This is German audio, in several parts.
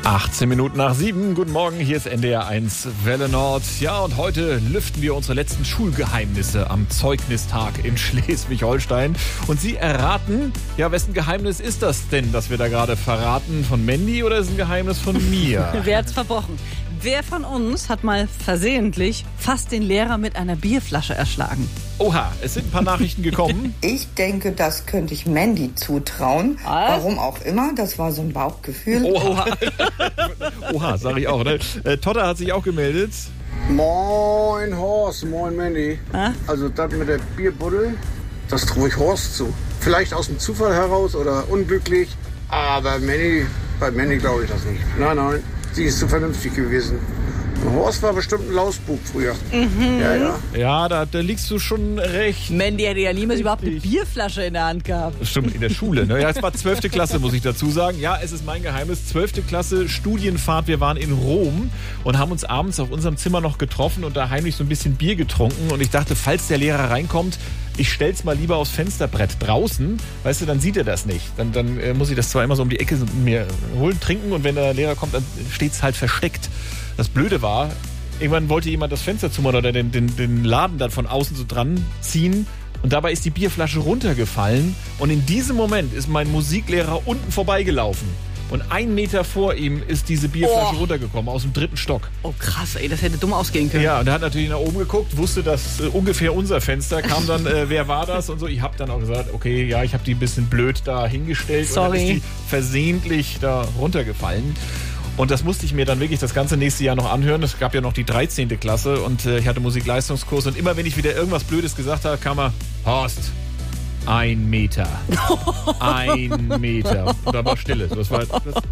18 Minuten nach 7. Guten Morgen, hier ist NDR 1 Welle Nord. Ja, und heute lüften wir unsere letzten Schulgeheimnisse am Zeugnistag in Schleswig-Holstein. Und Sie erraten, ja, wessen Geheimnis ist das denn, das wir da gerade verraten? Von Mandy oder ist es ein Geheimnis von mir? Wer hat's verbrochen? Wer von uns hat mal versehentlich fast den Lehrer mit einer Bierflasche erschlagen? Oha, es sind ein paar Nachrichten gekommen. Ich denke, das könnte ich Mandy zutrauen. Was? Warum auch immer, das war so ein Bauchgefühl. Oha, Oha, sag ich auch. Ne? Totter hat sich auch gemeldet. Moin Horst, moin Mandy. Also das mit der Bierbuddel, das traue ich Horst zu. Vielleicht aus dem Zufall heraus oder unglücklich, aber bei Mandy glaube ich das nicht. Nein, sie ist zu vernünftig gewesen. Horst war bestimmt ein Lausbub früher. Ja. Ja, da liegst du schon recht. Mandy hätte ja niemals überhaupt eine Bierflasche in der Hand gehabt. Stimmt, in der Schule. Ne? Ja, es war 12. Klasse, muss ich dazu sagen. Ja, es ist mein Geheimnis. 12. Klasse, Studienfahrt. Wir waren in Rom und haben uns abends auf unserem Zimmer noch getroffen und da heimlich so ein bisschen Bier getrunken. Und ich dachte, falls der Lehrer reinkommt, ich stell's mal lieber aufs Fensterbrett draußen. Weißt du, dann sieht er das nicht. Dann muss ich das zwar immer so um die Ecke mir holen, trinken. Und wenn der Lehrer kommt, dann steht's halt versteckt. Das Blöde war, irgendwann wollte jemand das Fenster zumachen oder den Laden dann von außen so dran ziehen. Und dabei ist die Bierflasche runtergefallen. Und in diesem Moment ist mein Musiklehrer unten vorbeigelaufen. Und 1 Meter vor ihm ist diese Bierflasche runtergekommen, aus dem 3. Stock. Oh krass, ey, das hätte dumm ausgehen können. Ja, und er hat natürlich nach oben geguckt, wusste, dass ungefähr unser Fenster kam dann, wer war das und so. Ich habe dann auch gesagt, okay, ja, ich habe die ein bisschen blöd da hingestellt. Sorry. Und dann ist die versehentlich da runtergefallen. Und das musste ich mir dann wirklich das ganze nächste Jahr noch anhören. Es gab ja noch die 13. Klasse und ich hatte Musikleistungskurs. Und immer wenn ich wieder irgendwas Blödes gesagt habe, kam er, Horst, 1 Meter. 1 Meter. Und da war Stille. Das war,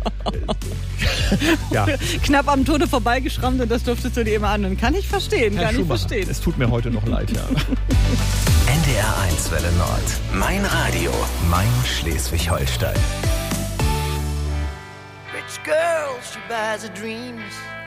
ja. Knapp am Tode vorbeigeschrammt und das durftest du dir immer anhören. Kann ich verstehen, Herr kann ich Schumacher, verstehen. es tut mir heute noch leid, ja. NDR 1 Welle Nord. Mein Radio, mein Schleswig-Holstein. Rich girl, she buys her dreams.